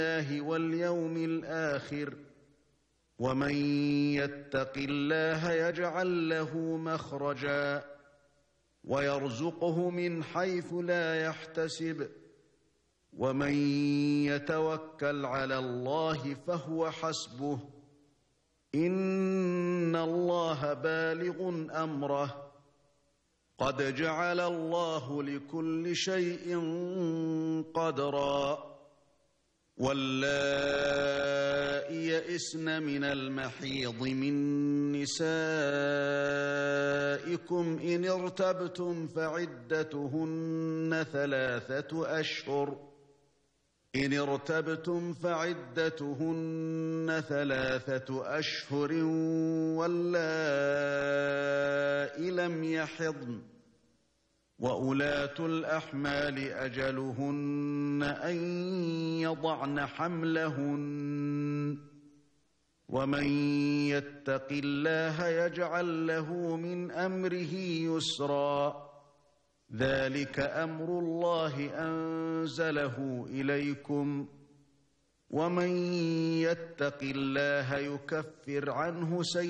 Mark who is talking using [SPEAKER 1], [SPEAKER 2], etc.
[SPEAKER 1] الله واليوم الآخر ومن يتق الله يجعل له مخرجا ويرزقه من حيث لا يحتسب ومن يتوكل على الله فهو حسبه إن الله بالغ أمره قد جعل الله لكل شيء قدرا واللائي يئسن من المحيض من نسائكم إن ارتبتم فعدتهن ثلاثة أشهر واللائي لم يحضن وأولاة الأحمال أجلهن أن يضعن حملهن ومن يتق الله يجعل له من أمره يسرا ذلك أمر الله أنزله إليكم ومن يتق الله يكفر عنه